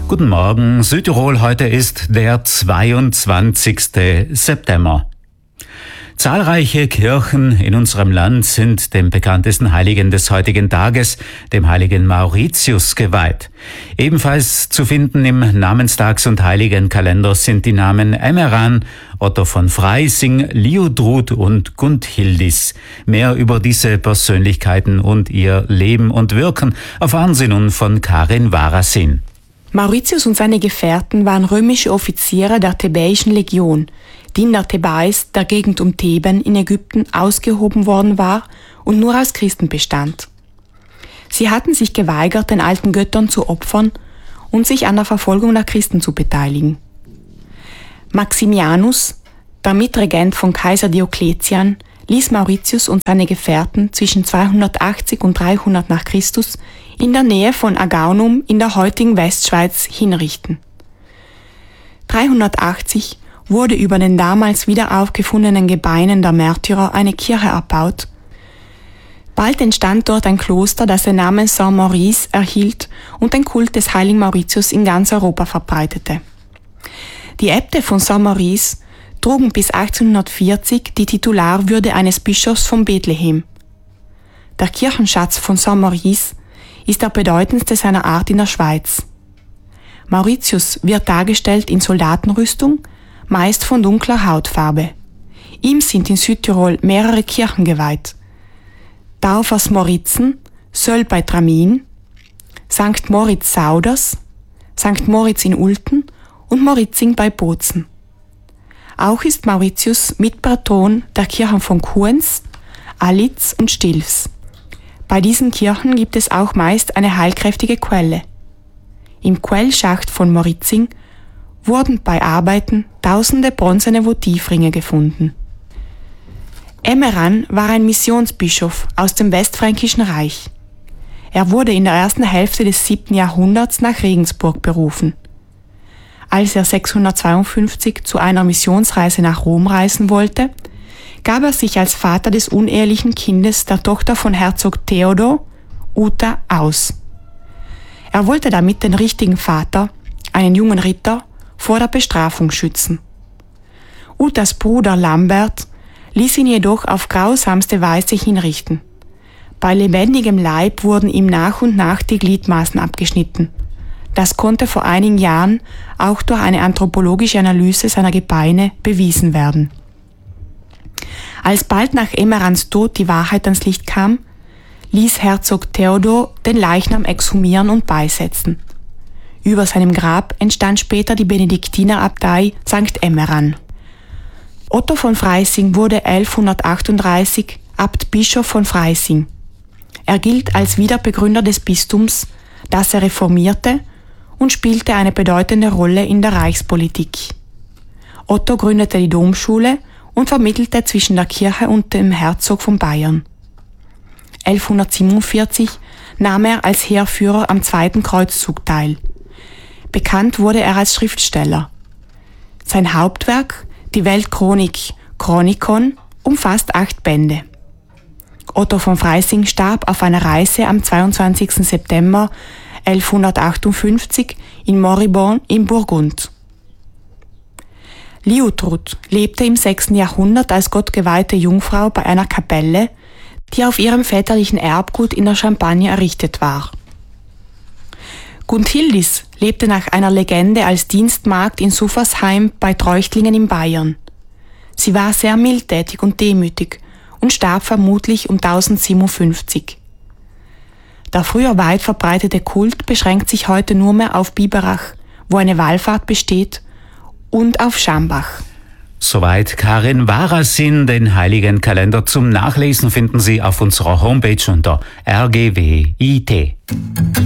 Guten Morgen, Südtirol, heute ist der 22. September. Zahlreiche Kirchen in unserem Land sind dem bekanntesten Heiligen des heutigen Tages, dem heiligen Mauritius, geweiht. Ebenfalls zu finden im Namenstags- und Heiligenkalender sind die Namen Emmeran, Otto von Freising, Liudrud und Gunthildis. Mehr über diese Persönlichkeiten und ihr Leben und Wirken erfahren Sie nun von Karin Warasin. Mauritius und seine Gefährten waren römische Offiziere der Thebäischen Legion, die in der Thebais, der Gegend um Theben in Ägypten, ausgehoben worden war und nur aus Christen bestand. Sie hatten sich geweigert, den alten Göttern zu opfern und sich an der Verfolgung der Christen zu beteiligen. Maximianus, der Mitregent von Kaiser Diokletian, ließ Mauritius und seine Gefährten zwischen 280 und 300 nach Christus in der Nähe von Agaunum in der heutigen Westschweiz hinrichten. 380 wurde über den damals wieder aufgefundenen Gebeinen der Märtyrer eine Kirche erbaut. Bald entstand dort ein Kloster, das den Namen Saint-Maurice erhielt und den Kult des heiligen Mauritius in ganz Europa verbreitete. Die Äbte von Saint-Maurice trugen bis 1840 die Titularwürde eines Bischofs von Bethlehem. Der Kirchenschatz von Saint-Maurice ist der bedeutendste seiner Art in der Schweiz. Mauritius wird dargestellt in Soldatenrüstung, meist von dunkler Hautfarbe. Ihm sind in Südtirol mehrere Kirchen geweiht. Taufers Moritzen, Söll bei Tramin, St. Moritz Sauders, St. Moritz in Ulten und Moritzing bei Bozen. Auch ist Mauritius Mitpatron der Kirchen von Kuens, Alitz und Stilfs. Bei diesen Kirchen gibt es auch meist eine heilkräftige Quelle. Im Quellschacht von Moritzing wurden bei Arbeiten tausende bronzene Votivringe gefunden. Emmeran war ein Missionsbischof aus dem Westfränkischen Reich. Er wurde in der ersten Hälfte des 7. Jahrhunderts nach Regensburg berufen. Als er 652 zu einer Missionsreise nach Rom reisen wollte, gab er sich als Vater des unehelichen Kindes der Tochter von Herzog Theodor, Uta, aus. Er wollte damit den richtigen Vater, einen jungen Ritter, vor der Bestrafung schützen. Utas Bruder Lambert ließ ihn jedoch auf grausamste Weise hinrichten. Bei lebendigem Leib wurden ihm nach und nach die Gliedmaßen abgeschnitten. Das konnte vor einigen Jahren auch durch eine anthropologische Analyse seiner Gebeine bewiesen werden. Als bald nach Emmerans Tod die Wahrheit ans Licht kam, ließ Herzog Theodor den Leichnam exhumieren und beisetzen. Über seinem Grab entstand später die Benediktinerabtei St. Emmeran. Otto von Freising wurde 1138 Abtbischof von Freising. Er gilt als Wiederbegründer des Bistums, das er reformierte und spielte eine bedeutende Rolle in der Reichspolitik. Otto gründete die Domschule und vermittelte zwischen der Kirche und dem Herzog von Bayern. 1147 nahm er als Heerführer am Zweiten Kreuzzug teil. Bekannt wurde er als Schriftsteller. Sein Hauptwerk, die Weltchronik Chronikon, umfasst 8 Bände. Otto von Freising starb auf einer Reise am 22. September 1158 in Moribond in Burgund. Liudrud lebte im 6. Jahrhundert als gottgeweihte Jungfrau bei einer Kapelle, die auf ihrem väterlichen Erbgut in der Champagne errichtet war. Gunthildis lebte nach einer Legende als Dienstmagd in Suffersheim bei Treuchtlingen in Bayern. Sie war sehr mildtätig und demütig und starb vermutlich um 1057. Der früher weit verbreitete Kult beschränkt sich heute nur mehr auf Biberach, wo eine Wallfahrt besteht, und auf Schambach. Soweit Karin Warasin. Den Heiligenkalender zum Nachlesen finden Sie auf unserer Homepage unter rgwit.